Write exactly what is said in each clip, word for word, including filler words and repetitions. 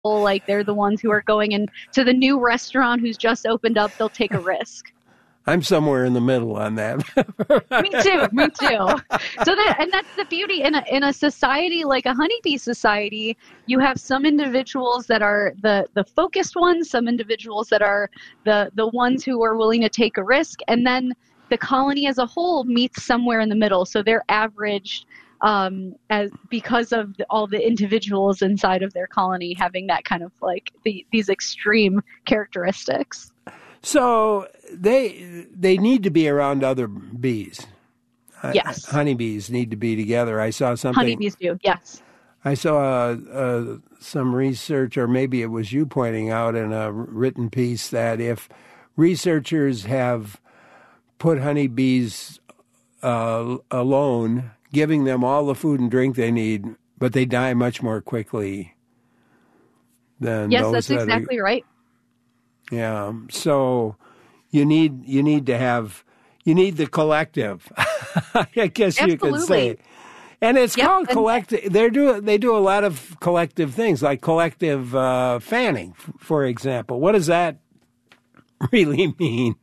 like they're the ones who are going in to the new restaurant who's just opened up. They'll take a risk. I'm somewhere in the middle on that. Me too. Me too. So that, and that's the beauty in a, in a society like a honeybee society. You have some individuals that are the, the focused ones, some individuals that are the, the ones who are willing to take a risk. And then the colony as a whole meets somewhere in the middle. So they're averaged um, as because of the, all the individuals inside of their colony having that kind of like the, these extreme characteristics. So they they need to be around other bees. Yes. Honeybees need to be together. I saw something. Honeybees do, yes. I saw uh, uh, some research, or maybe it was you pointing out in a written piece, that if researchers have put honeybees uh, alone, giving them all the food and drink they need, but they die much more quickly than yes, those that's that exactly are, right. Yeah, so you need you need to have you need the collective. I guess Absolutely. You could say, and it's yep, called collective. They do they do a lot of collective things, like collective uh, fanning, for example. What does that really mean?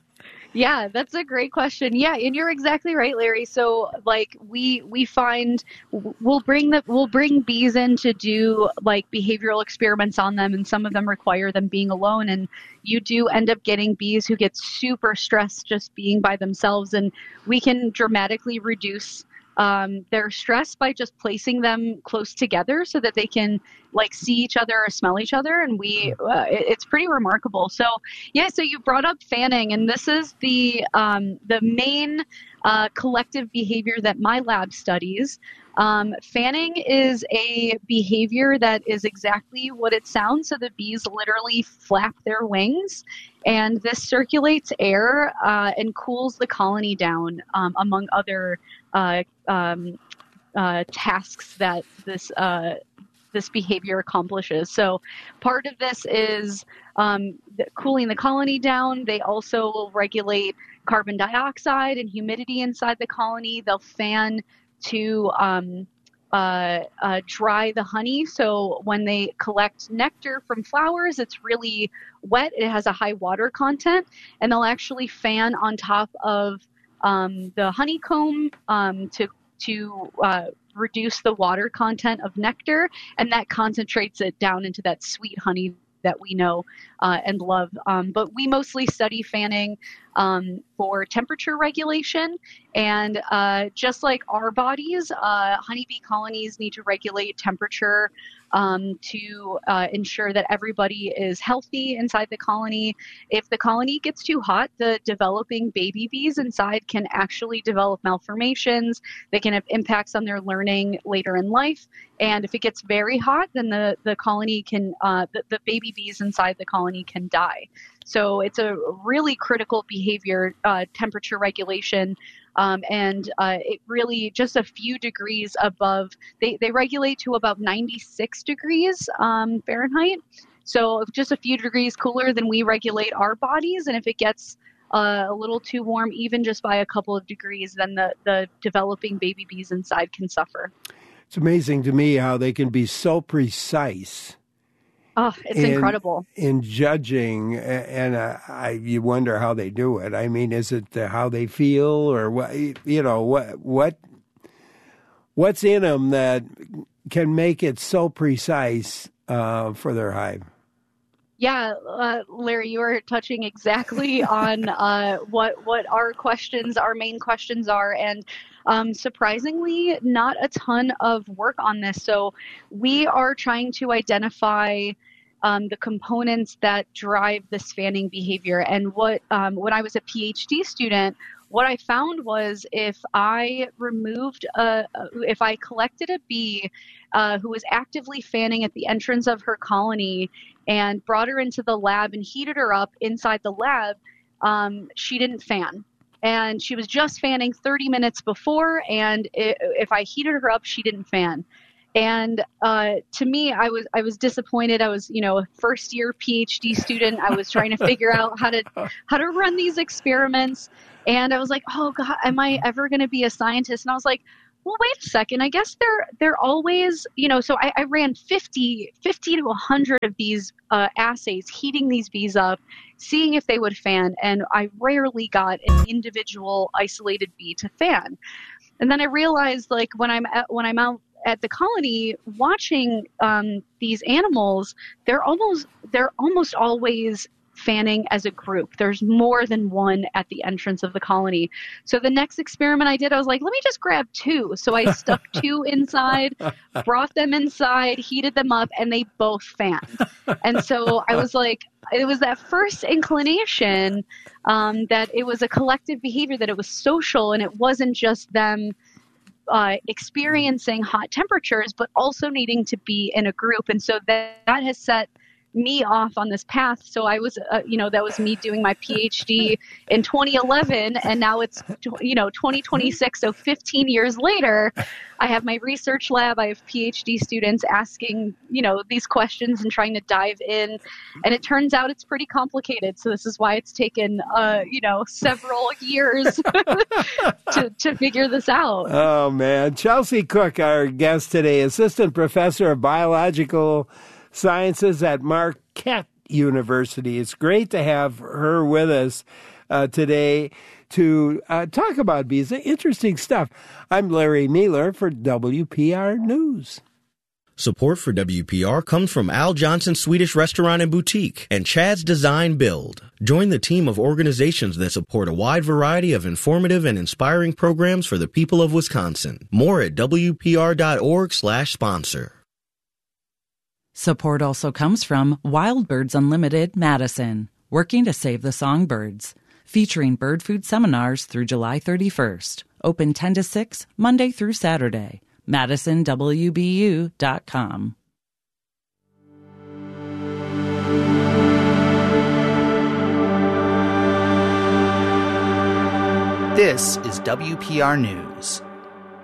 Yeah, that's a great question. Yeah, and you're exactly right, Larry. So, like, we we find we'll bring the we'll bring bees in to do like behavioral experiments on them, and some of them require them being alone. And you do end up getting bees who get super stressed just being by themselves, and we can dramatically reduce um, their stress by just placing them close together so that they can like see each other or smell each other. And we, uh, it, it's pretty remarkable. So yeah, so you brought up fanning, and this is the, um, the main uh, collective behavior that my lab studies. Um, fanning is a behavior that is exactly what it sounds. So the bees literally flap their wings, and this circulates air uh, and cools the colony down, um, among other uh, um, uh, tasks that this uh, this behavior accomplishes. So part of this is um, the, cooling the colony down. They also will regulate carbon dioxide and humidity inside the colony. They'll fan to um, uh, uh, dry the honey. So when they collect nectar from flowers, it's really wet. It has a high water content, and they'll actually fan on top of um, the honeycomb um, to to uh, reduce the water content of nectar, and that concentrates it down into that sweet honey that we know uh, and love. Um, but we mostly study fanning um, for temperature regulation. And uh, just like our bodies, uh, honeybee colonies need to regulate temperature um, to uh, ensure that everybody is healthy inside the colony. If the colony gets too hot, the developing baby bees inside can actually develop malformations. They can have impacts on their learning later in life. And if it gets very hot, then the, the colony can, uh, the, the baby bees inside the colony can die. So it's a really critical behavior, uh, temperature regulation. Um, and uh, it really just a few degrees above, they, they regulate to about ninety-six degrees um, Fahrenheit. So just a few degrees cooler than we regulate our bodies. And if it gets uh, a little too warm, even just by a couple of degrees, then the, the developing baby bees inside can suffer. It's amazing to me how they can be so precise. Oh, it's in, incredible. In judging, and uh, I, you wonder how they do it. I mean, is it uh, how they feel, or what? You know, what what what's in them that can make it so precise uh, for their hive? Yeah, uh, Larry, you are touching exactly on uh, what what our questions, our main questions are, and um, surprisingly, not a ton of work on this. So we are trying to identify um, the components that drive this fanning behavior. And what um, when I was a PhD student, what I found was if I removed, a, if I collected a bee uh, who was actively fanning at the entrance of her colony and brought her into the lab and heated her up inside the lab, um, she didn't fan. And she was just fanning thirty minutes before, and it, if I heated her up, she didn't fan. And uh, to me, I was I was disappointed. I was, you know, a first year PhD student. I was trying to figure out how to how to run these experiments, and I was like, oh God, am I ever going to be a scientist? And I was like, well, wait a second. I guess they're they're always, you know, so I, I ran fifty, fifty to one hundred of these uh, assays, heating these bees up, seeing if they would fan, and I rarely got an individual isolated bee to fan. And then I realized, like, when I'm at, when I'm out at the colony watching um, these animals, they're almost they're almost always fanning as a group. There's more than one at the entrance of the colony. So the next experiment I did, I was like, let me just grab two. So I stuck two inside, brought them inside, heated them up, and they both fanned. And so I was like, it was that first inclination um, that it was a collective behavior, that it was social, and it wasn't just them uh, experiencing hot temperatures, but also needing to be in a group. And so that, that has set me off on this path. So I was, uh, you know, that was me doing my PhD in twenty eleven, and now it's, you know, twenty twenty-six. So fifteen years later, I have my research lab. I have PhD students asking, you know, these questions and trying to dive in. And it turns out it's pretty complicated. So this is why it's taken, uh, you know, several years to, to figure this out. Oh, man. Chelsea Cook, our guest today, assistant professor of biological sciences at Marquette University. It's great to have her with us uh, today to uh, talk about bees. Interesting stuff. I'm Larry Mueller for W P R News. Support for W P R comes from Al Johnson Swedish Restaurant and Boutique and Chad's Design Build. Join the team of organizations that support a wide variety of informative and inspiring programs for the people of Wisconsin. More at W P R dot org slash sponsor. Support also comes from Wild Birds Unlimited Madison, working to save the songbirds, featuring bird food seminars through July thirty-first. Open ten to six, Monday through Saturday. Madison W B U dot com. This is W P R News.